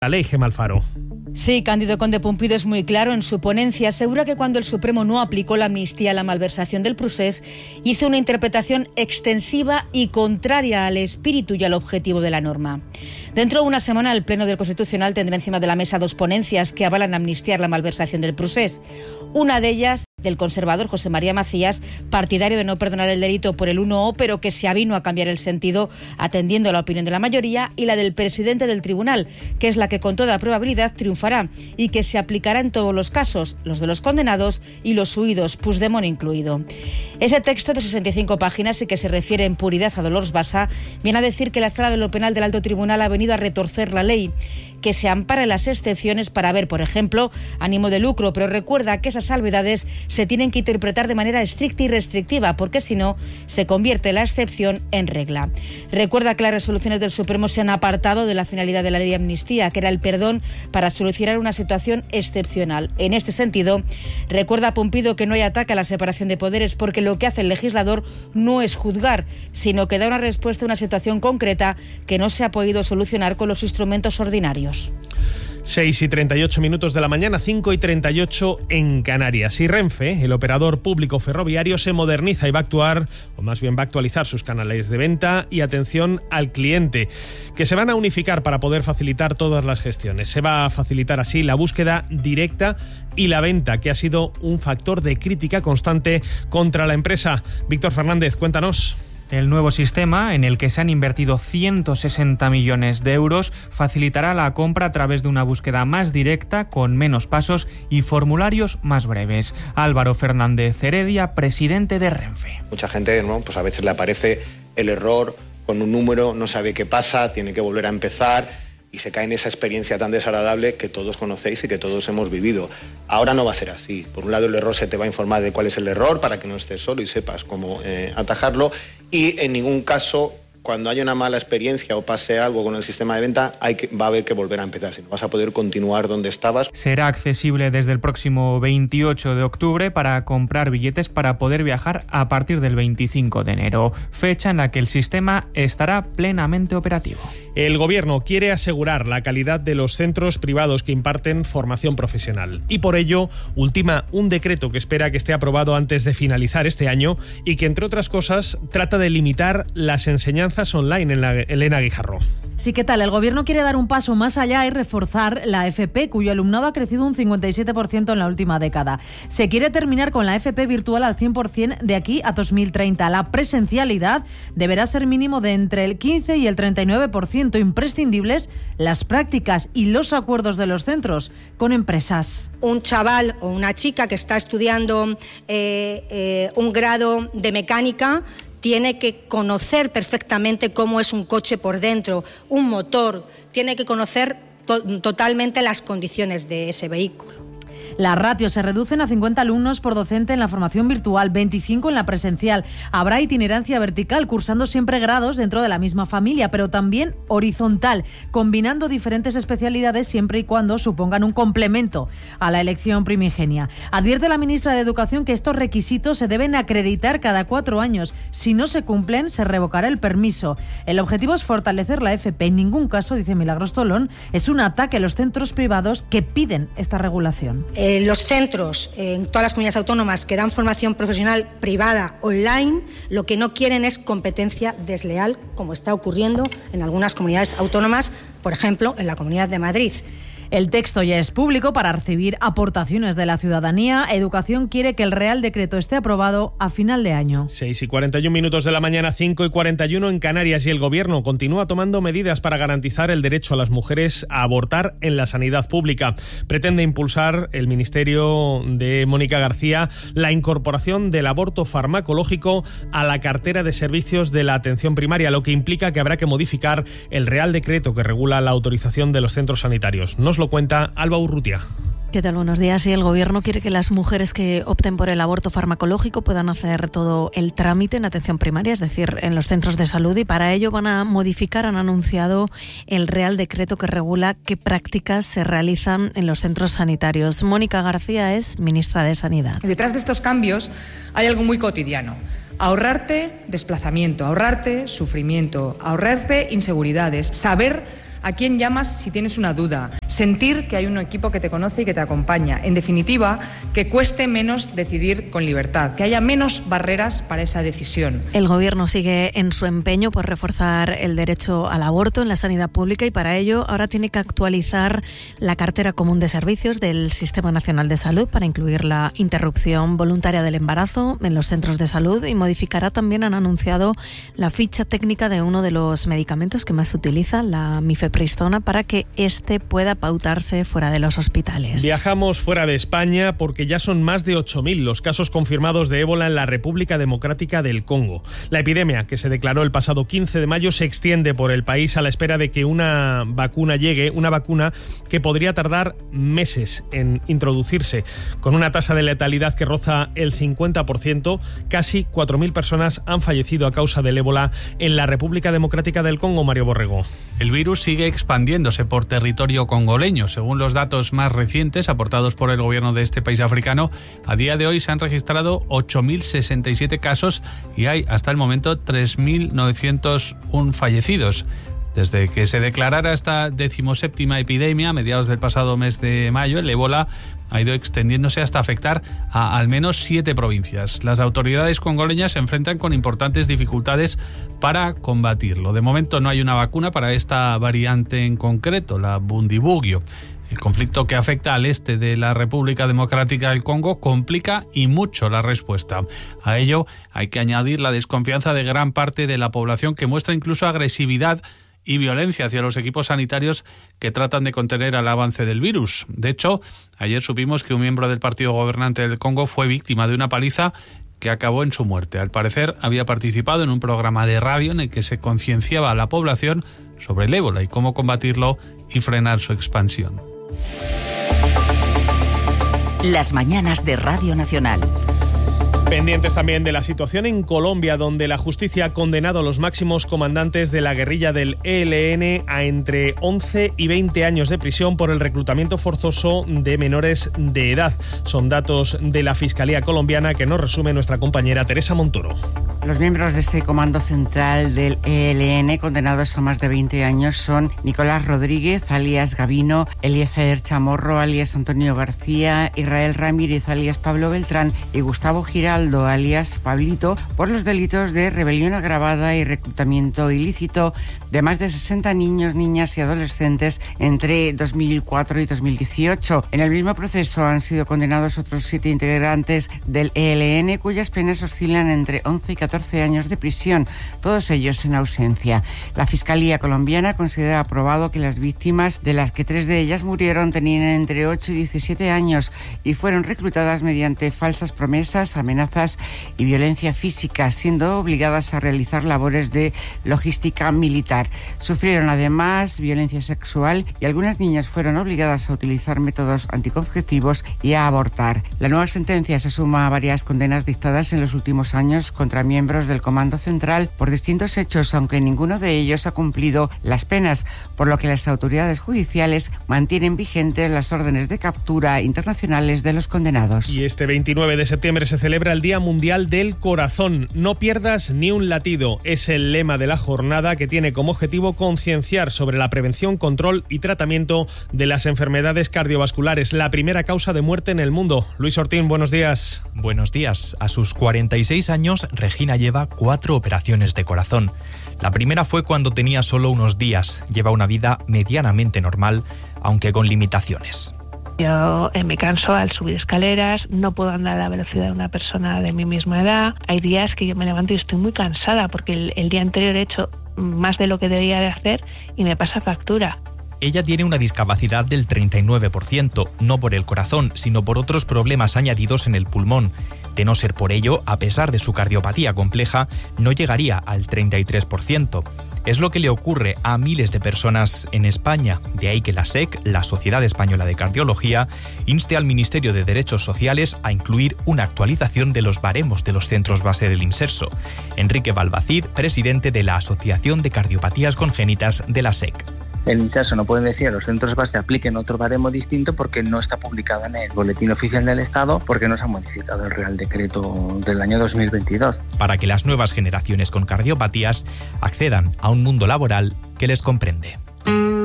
La ley, Gemma Alfaro. Sí, Cándido Conde Pumpido es muy claro en su ponencia. Asegura que cuando el Supremo no aplicó la amnistía a la malversación del Prusés, hizo una interpretación extensiva y contraria al espíritu y al objetivo de la norma. Dentro de una semana, el Pleno del Constitucional tendrá encima de la mesa dos ponencias que avalan amnistiar la malversación del Prusés. Una de ellas, del conservador José María Macías, partidario de no perdonar el delito por el 1O, pero que se avino a cambiar el sentido atendiendo a la opinión de la mayoría, y la del presidente del tribunal, que es la que con toda probabilidad triunfará y que se aplicará en todos los casos, los de los condenados y los huidos, Puigdemont incluido. Ese texto de 65 páginas y que se refiere en puridad a Dolors Bassa viene a decir que la Sala de lo Penal del Alto Tribunal ha venido a retorcer la ley, que se ampara en las excepciones para ver, por ejemplo, ánimo de lucro, pero recuerda que esas salvedades se tienen que interpretar de manera estricta y restrictiva, porque si no, se convierte la excepción en regla. Recuerda que las resoluciones del Supremo se han apartado de la finalidad de la ley de amnistía, que era el perdón para solucionar una situación excepcional. En este sentido, recuerda a Pumpido que no hay ataque a la separación de poderes, porque lo que hace el legislador no es juzgar, sino que da una respuesta a una situación concreta que no se ha podido solucionar con los instrumentos ordinarios. 6:38 de la mañana, 5:38 en Canarias. Y Renfe, el operador público ferroviario, se moderniza y va a actuar, o más bien va a actualizar sus canales de venta y atención al cliente, que se van a unificar para poder facilitar todas las gestiones. Se va a facilitar así la búsqueda directa y la venta, que ha sido un factor de crítica constante contra la empresa. Víctor Fernández, cuéntanos. El nuevo sistema, en el que se han invertido 160 millones de euros, facilitará la compra a través de una búsqueda más directa, con menos pasos y formularios más breves. Álvaro Fernández Heredia, presidente de Renfe. Mucha gente, ¿no?, pues a veces le aparece el error con un número, no sabe qué pasa, tiene que volver a empezar y se cae en esa experiencia tan desagradable que todos conocéis y que todos hemos vivido. Ahora no va a ser así. Por un lado, el error se te va a informar de cuál es el error para que no estés solo y sepas cómo atajarlo. Y en ningún caso, cuando haya una mala experiencia o pase algo con el sistema de venta, va a haber que volver a empezar. Si no, vas a poder continuar donde estabas. Será accesible desde el próximo 28 de octubre para comprar billetes para poder viajar a partir del 25 de enero, fecha en la que el sistema estará plenamente operativo. El Gobierno quiere asegurar la calidad de los centros privados que imparten formación profesional y por ello ultima un decreto que espera que esté aprobado antes de finalizar este año y que, entre otras cosas, trata de limitar las enseñanzas online en la Elena Guijarro. Sí, ¿qué tal? El Gobierno quiere dar un paso más allá y reforzar la FP, cuyo alumnado ha crecido un 57% en la última década. Se quiere terminar con la FP virtual al 100% de aquí a 2030. La presencialidad deberá ser mínimo de entre el 15 y el 39%, imprescindibles las prácticas y los acuerdos de los centros con empresas. Un chaval o una chica que está estudiando un grado de mecánica tiene que conocer perfectamente cómo es un coche por dentro, un motor, tiene que conocer totalmente las condiciones de ese vehículo. Las ratios se reducen a 50 alumnos por docente en la formación virtual, 25 en la presencial. Habrá itinerancia vertical, cursando siempre grados dentro de la misma familia, pero también horizontal, combinando diferentes especialidades siempre y cuando supongan un complemento a la elección primigenia. Advierte la ministra de Educación que estos requisitos se deben acreditar cada 4 años. Si no se cumplen, se revocará el permiso. El objetivo es fortalecer la FP. En ningún caso, dice Milagros Tolón, es un ataque a los centros privados que piden esta regulación. Los centros en todas las comunidades autónomas que dan formación profesional privada online, lo que no quieren es competencia desleal, como está ocurriendo en algunas comunidades autónomas, por ejemplo, en la Comunidad de Madrid. El texto ya es público para recibir aportaciones de la ciudadanía. Educación quiere que el Real Decreto esté aprobado a final de año. 6:41 de la mañana, 5:41 en Canarias, y el Gobierno continúa tomando medidas para garantizar el derecho a las mujeres a abortar en la sanidad pública. Pretende impulsar el Ministerio de Mónica García la incorporación del aborto farmacológico a la cartera de servicios de la atención primaria, lo que implica que habrá que modificar el Real Decreto que regula la autorización de los centros sanitarios. Nos lo cuenta Alba Urrutia. ¿Qué tal? Buenos días. Sí, el Gobierno quiere que las mujeres que opten por el aborto farmacológico puedan hacer todo el trámite en atención primaria, es decir, en los centros de salud, y para ello van a modificar, han anunciado, el Real Decreto que regula qué prácticas se realizan en los centros sanitarios. Mónica García es ministra de Sanidad. Detrás de estos cambios hay algo muy cotidiano. Ahorrarte desplazamiento, ahorrarte sufrimiento, ahorrarte inseguridades, saber a quién llamas si tienes una duda, sentir que hay un equipo que te conoce y que te acompaña. En definitiva, que cueste menos decidir con libertad, que haya menos barreras para esa decisión. El Gobierno sigue en su empeño por reforzar el derecho al aborto en la sanidad pública y para ello ahora tiene que actualizar la cartera común de servicios del Sistema Nacional de Salud para incluir la interrupción voluntaria del embarazo en los centros de salud y modificará también, han anunciado, la ficha técnica de uno de los medicamentos que más se utiliza, la mifepristona, para que éste pueda pautarse fuera de los hospitales. Viajamos fuera de España porque ya son más de 8.000 los casos confirmados de ébola en la República Democrática del Congo. La epidemia, que se declaró el pasado 15 de mayo, se extiende por el país a la espera de que una vacuna llegue, una vacuna que podría tardar meses en introducirse. Con una tasa de letalidad que roza el 50%, casi 4.000 personas han fallecido a causa del ébola en la República Democrática del Congo. Mario Borrego. El virus sigue expandiéndose por territorio congoleño. Según los datos más recientes aportados por el gobierno de este país africano, a día de hoy se han registrado 8.067 casos y hay hasta el momento 3.901 fallecidos. Desde que se declarara esta 17ª epidemia a mediados del pasado mes de mayo, el ébola ha ido extendiéndose hasta afectar a al menos 7 provincias. Las autoridades congoleñas se enfrentan con importantes dificultades para combatirlo. De momento no hay una vacuna para esta variante en concreto, la Bundibugyo. El conflicto que afecta al este de la República Democrática del Congo complica y mucho la respuesta. A ello hay que añadir la desconfianza de gran parte de la población, que muestra incluso agresividad y violencia hacia los equipos sanitarios que tratan de contener el avance del virus. De hecho, ayer supimos que un miembro del partido gobernante del Congo fue víctima de una paliza que acabó en su muerte. Al parecer, había participado en un programa de radio en el que se concienciaba a la población sobre el ébola y cómo combatirlo y frenar su expansión. Las mañanas de Radio Nacional. Pendientes también de la situación en Colombia, donde la justicia ha condenado a los máximos comandantes de la guerrilla del ELN a entre 11 y 20 años de prisión por el reclutamiento forzoso de menores de edad. Son datos de la Fiscalía colombiana que nos resume nuestra compañera Teresa Montoro. Los miembros de este comando central del ELN condenados a más de 20 años son Nicolás Rodríguez, alias Gavino, Eliezer Chamorro, alias Antonio García, Israel Ramírez, alias Pablo Beltrán y Gustavo Giraldo, alias Pablito, por los delitos de rebelión agravada y reclutamiento ilícito de más de 60 niños, niñas y adolescentes entre 2004 y 2018. En el mismo proceso han sido condenados otros 7 integrantes del ELN, cuyas penas oscilan entre 11 y 14 años de prisión, todos ellos en ausencia. La Fiscalía colombiana considera aprobado que las víctimas, de las que 3 de ellas murieron, tenían entre 8 y 17 años y fueron reclutadas mediante falsas promesas, amenazas y violencia física, siendo obligadas a realizar labores de logística militar. Sufrieron además violencia sexual y algunas niñas fueron obligadas a utilizar métodos anticonceptivos y a abortar. La nueva sentencia se suma a varias condenas dictadas en los últimos años contra miembros del Comando Central por distintos hechos, aunque ninguno de ellos ha cumplido las penas, por lo que las autoridades judiciales mantienen vigentes las órdenes de captura internacionales de los condenados. Y este 29 de septiembre se celebra el Día Mundial del Corazón. No pierdas ni un latido. Es el lema de la jornada, que tiene como objetivo concienciar sobre la prevención, control y tratamiento de las enfermedades cardiovasculares, la primera causa de muerte en el mundo. Luis Ortín, buenos días. Buenos días. A sus 46 años, Regina lleva 4 operaciones de corazón. La primera fue cuando tenía solo unos días. Lleva una vida medianamente normal, aunque con limitaciones. Yo me canso al subir escaleras, no puedo andar a la velocidad de una persona de mi misma edad. Hay días que yo me levanto y estoy muy cansada porque el día anterior he hecho más de lo que debía de hacer y me pasa factura. Ella tiene una discapacidad del 39%, no por el corazón, sino por otros problemas añadidos en el pulmón. De no ser por ello, a pesar de su cardiopatía compleja, no llegaría al 33%. Es lo que le ocurre a miles de personas en España. De ahí que la SEC, la Sociedad Española de Cardiología, inste al Ministerio de Derechos Sociales a incluir una actualización de los baremos de los centros base del Inserso. Enrique Balbacid, presidente de la Asociación de Cardiopatías Congénitas de la SEC. El Inserso no puede decir a los centros base apliquen otro baremo distinto porque no está publicado en el Boletín Oficial del Estado, porque no se ha modificado el Real Decreto del año 2022. Para que las nuevas generaciones con cardiopatías accedan a un mundo laboral que les comprende.